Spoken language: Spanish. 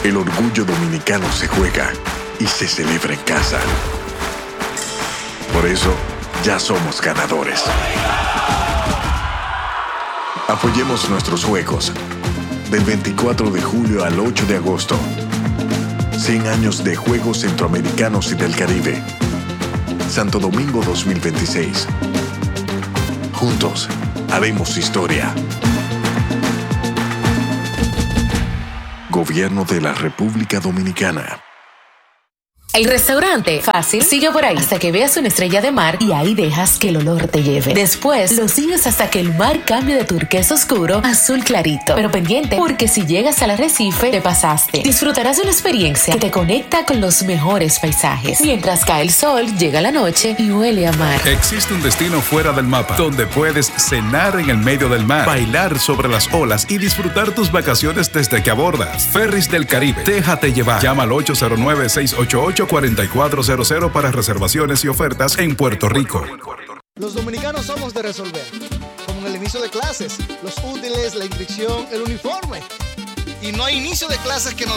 El orgullo dominicano se juega y se celebra en casa. Por eso, ya somos ganadores. Apoyemos nuestros juegos. Del 24 de julio al 8 de agosto. 100 años de Juegos Centroamericanos y del Caribe. Santo Domingo 2026. Juntos, haremos historia. Gobierno de la República Dominicana. El restaurante fácil sigue por ahí hasta que veas una estrella de mar y ahí dejas que el olor te lleve. Después lo sigues hasta que el mar cambie de turquesa oscuro a azul clarito. Pero pendiente, porque si llegas al arrecife, te pasaste. Disfrutarás de una experiencia que te conecta con los mejores paisajes. Mientras cae el sol, llega la noche y huele a mar. Existe un destino fuera del mapa donde puedes cenar en el medio del mar, bailar sobre las olas y disfrutar tus vacaciones desde que abordas. Ferris del Caribe. Déjate llevar. Llama al 809-688-4400 para reservaciones y ofertas en Puerto Rico. Los dominicanos somos de resolver, como en el inicio de clases, los útiles, la inscripción, el uniforme. Y no hay inicio de clases que no